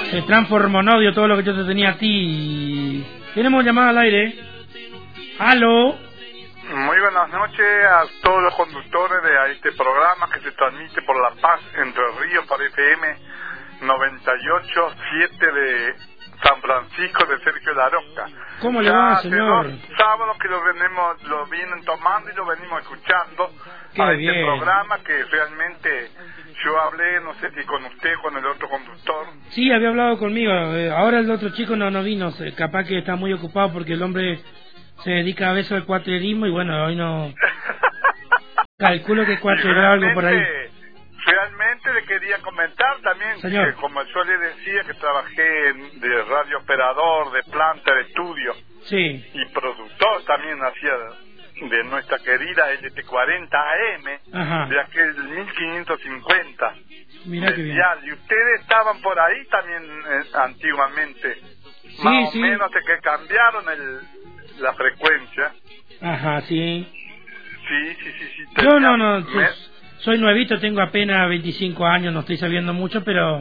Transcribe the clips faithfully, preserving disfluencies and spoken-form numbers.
Se transformó en odio todo lo que yo te tenía a ti. Tenemos llamada al aire. ¿Aló? Muy buenas noches a todos los conductores de este programa que se transmite por La Paz, Entre Ríos, para F M noventa y ocho punto siete de San Francisco de Sergio Laroca. ¿Cómo le va, señor? Hace dos sábados que lo venimos, lo vienen tomando y lo venimos escuchando. Qué a bien. Este programa que realmente yo hablé, no sé si con usted, con el otro conductor. Sí, había hablado conmigo. Eh, Ahora el otro chico no, no vino. Se- Capaz que está muy ocupado porque el hombre se dedica a eso al cuatrerismo y bueno, hoy no... Calculo que cuatro era algo por ahí. Realmente le quería comentar también, Señor. que como yo le decía que trabajé en- de radio operador, de planta de estudio Sí. y productor también hacía de nuestra querida L T cuarenta A M, Ajá. de aquel mil quinientos cincuenta. Mirá qué bien. Medial. Y ustedes estaban por ahí también eh, antiguamente, Sí, más sí. o menos de que cambiaron el, la frecuencia. Ajá, sí. Sí, sí, sí, sí. Yo no, tenía- no, me- pues, soy nuevito, tengo apenas veinticinco años, no estoy sabiendo mucho, pero...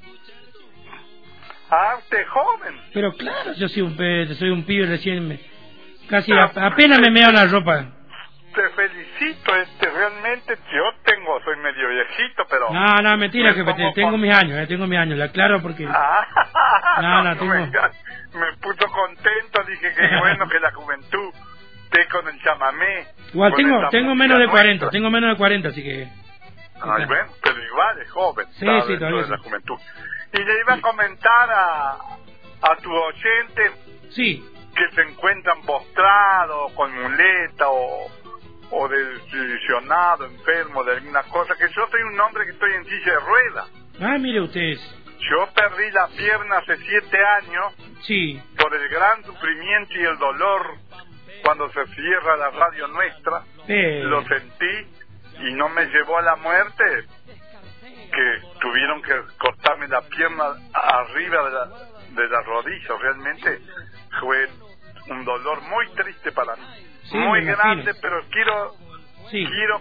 Ah, usted es joven. Pero claro, yo soy un, pe- soy un pibe recién, me- casi a- apenas me meo la ropa. Te felicito, este, realmente yo tengo, soy medio viejito, pero... No, no, mentira, me que pongo tengo con- mis años, eh, tengo mis años, le aclaro porque... Ah, No, no, me, tengo- enga- me puso contento, dije que bueno que la juventud esté con el chamamé. Igual con tengo esa tengo música menos de cuarenta, nuestra. tengo menos de cuarenta, así que... Ay, bueno, pero igual es joven, Sí, está sí, dentro todavía de la sí. juventud. Y le iba a comentar a, a tu oyente Sí, que se encuentran postrados, con muleta o, o desilusionado, enfermo de alguna cosa, que yo soy un hombre que estoy en silla de ruedas. ah, mire usted, Yo perdí la pierna hace siete años sí, por el gran sufrimiento y el dolor cuando se cierra la radio nuestra. eh, Lo sentí y no me llevó a la muerte, que tuvieron que cortarme la pierna arriba de la, de la rodilla. Realmente fue un dolor muy triste para mí, Sí, muy me imagino. grande, pero quiero sí, quiero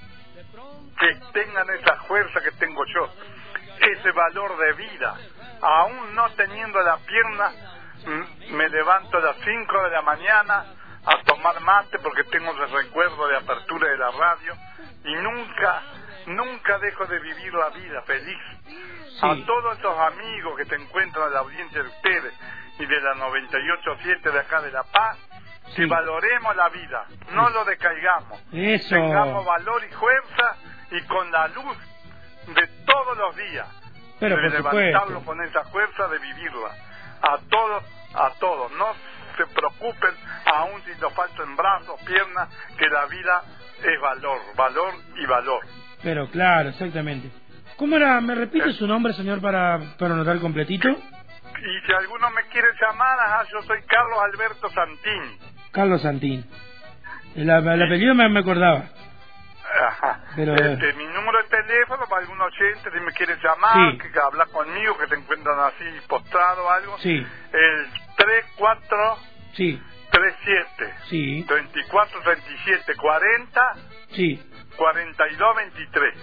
que tengan esa fuerza que tengo yo, ese valor de vida. Aún no teniendo la pierna, m- me levanto a las cinco de la mañana a tomar mate porque tengo el recuerdo de apertura de la radio y nunca, nunca dejo de vivir la vida feliz. Sí. A todos esos amigos que te encuentran en la audiencia de ustedes y de la noventa y ocho punto siete de acá de La Paz, Sí. que valoremos la vida, no lo decaigamos. Eso. Tengamos valor y fuerza y con la luz de todos los días, Pero de por levantarlo supuesto. con esa fuerza de vivirla. A todos, a todos, no se preocupen, aun si nos faltan brazos, piernas, que la vida es valor, valor y valor. Pero claro, exactamente. ¿Cómo era? ¿Me repite su nombre, señor, para, para anotar completito? Y si alguno me quiere llamar, ajá, yo soy Carlos Alberto Santín. Carlos Santín. El, el apellido me, me acordaba. Ajá. Pero- Este, mi número de teléfono para algún oyente si me quiere llamar, Sí. que, que habla conmigo, que te encuentran así postrado o algo. Sí, El tres cuatro sí, tres siete sí, veinticuatro treinta y siete cuarenta sí. cuarenta y dos veintitrés.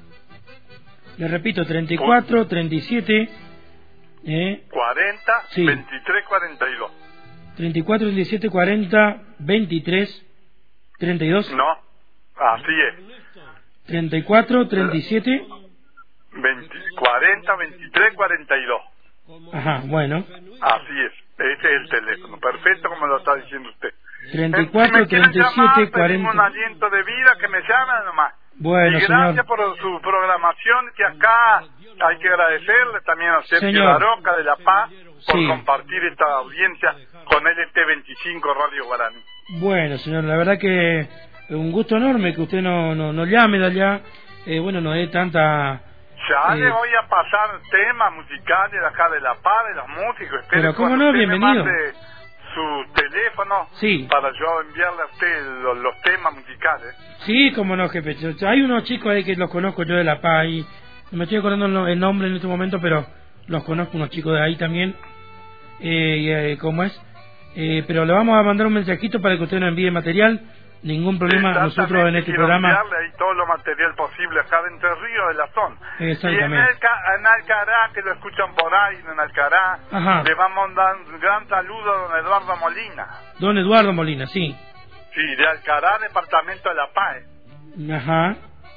Le repito, treinta y cuatro, treinta y siete, eh, cuarenta Sí. veintitrés cuarenta y dos. treinta y cuatro, treinta y siete, cuarenta, veintitrés, treinta y dos, No, así es. treinta y cuatro, treinta y siete, veinte, cuarenta veintitrés cuarenta y dos. ajá, bueno, Así es. Ese es el teléfono. Perfecto, como lo está diciendo usted. treinta y Si cuatro, me quieren treinta y llamar, siete, pedimos un cuarenta. aliento de vida, que me llamen nomás. Bueno, y gracias señor. por su programación, que acá hay que agradecerle también a Sergio Señor. Laroca de La Paz por Sí. compartir esta audiencia con L T veinticinco Radio Guaraní. Bueno, señor, la verdad que es un gusto enorme que usted no, no, nos llame de allá, eh, bueno, no dé tanta... Ya Eh. le voy a pasar temas musicales de acá de La Paz, de los músicos. Espere Pero, ¿cómo cuando no? usted me Bienvenido. mande su teléfono Sí. para yo enviarle a usted los, los temas musicales. Sí, como no, jefe. Yo- yo- hay unos chicos ahí que los conozco yo de La Paz y no me estoy acordando el no- el nombre en este momento, pero los conozco, unos chicos de ahí también. Eh, y, eh, ¿Cómo es? Eh, pero le vamos a mandar un mensajito para que usted nos envíe material Ningún problema, nosotros en este quiero programa... enviarle ahí todo lo material posible acá de Entre Ríos, de la zona. Exactamente. Y en, Alca, en Alcará, que lo escuchan por ahí, en Alcará, Ajá. le vamos a dar un gran saludo a don Eduardo Molina. Don Eduardo Molina, sí. Sí, de Alcará, departamento de La Paz. Ajá.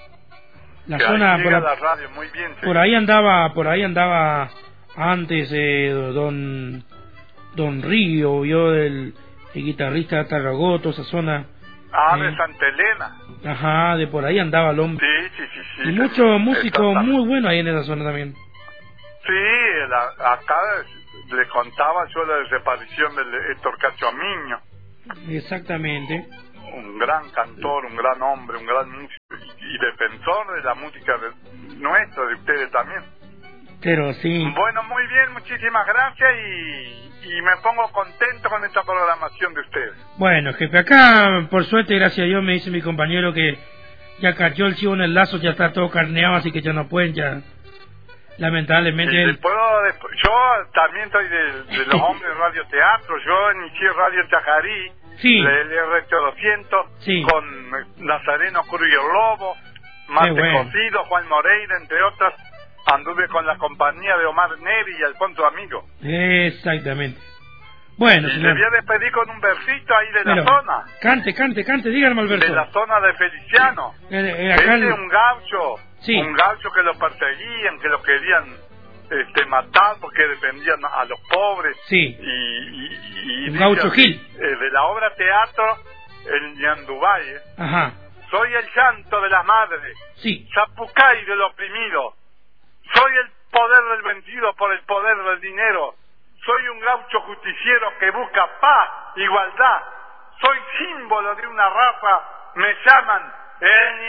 La que zona... ahí Por, llega la radio, muy bien. Sí. por ahí andaba, por ahí andaba antes eh, don... Don Río, yo el, el guitarrista Tarragoto, esa zona... Ah, eh, de Santa Elena. Ajá, de por ahí andaba el hombre. Sí, sí, sí, sí. Y muchos músicos Exactamente. muy buenos ahí en esa zona también. Sí, la, acá le contaba yo la desaparición de Héctor Cacho Miño. Exactamente. Un gran cantor, un gran hombre, un gran músico y, y defensor de la música de, nuestra, de ustedes también. Pero sí. Bueno, muy bien, muchísimas gracias y, y me pongo contento con esta programación de ustedes. Bueno, jefe, acá, por suerte, gracias a Dios, me dice mi compañero que ya cayó el chivo en el lazo, ya está todo carneado, así que ya no pueden, ya... Lamentablemente... Y él... puedo, yo también soy de, de los hombres radio teatro, yo inicié Radio Chajarí, sí. el R ocho doscientos, sí. con Nazareno Cruz y el Lobo, Mate bueno. Cocido, Juan Moreira, entre otras. Anduve con la compañía de Omar Neri y Alfonso Amigo. Exactamente. Bueno, y señor. le voy a despedir con un versito ahí de Pero, la zona. Cante, cante, cante, dígame el verso. De la zona de Feliciano. Eh, eh, acá Ese el... un gaucho, sí. un gaucho que lo perseguían, que lo querían este, matar porque defendían a los pobres. Sí. Y, y, y un gaucho Gil. Eh, de la obra teatro, el Ñandubaye. Ajá. Soy el llanto de las madres. Sí. Zapucay del oprimido. Soy el poder del vencido por el poder del dinero. Soy un gaucho justiciero que busca paz, igualdad. Soy símbolo de una raza. Me llaman el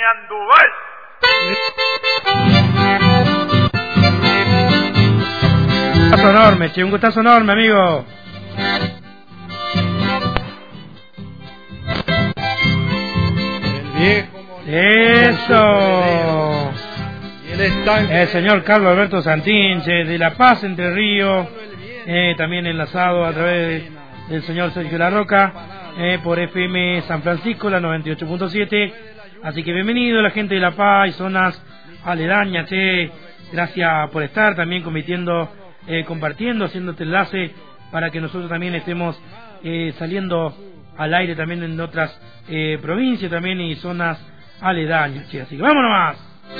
Ñandubay. Un gustazo enorme, che, un gustazo enorme, amigo. El viejo Eso. El señor Carlos Alberto Santinche de La Paz, Entre Ríos, eh, también enlazado a través del señor Sergio La Roca, eh, por F M San Francisco, la noventa y ocho punto siete. Así que bienvenido la gente de La Paz y zonas aledañas, che. Gracias por estar también cometiendo, eh, compartiendo, haciendo este enlace para que nosotros también estemos eh, saliendo al aire también en otras eh, provincias también y zonas aledañas, che. Así que vámonos más.